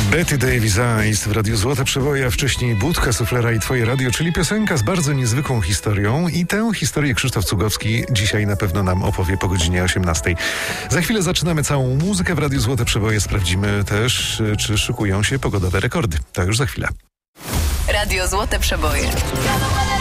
Betty Davis Eyes w Radiu Złote Przeboje, a wcześniej Budka Suflera i Twoje radio, czyli piosenka z bardzo niezwykłą historią i tę historię Krzysztof Cugowski dzisiaj na pewno nam opowie po godzinie 18. Za chwilę zaczynamy całą muzykę w Radiu Złote Przeboje. Sprawdzimy też, czy szykują się pogodowe rekordy. To już za chwilę. Radio Złote Przeboje.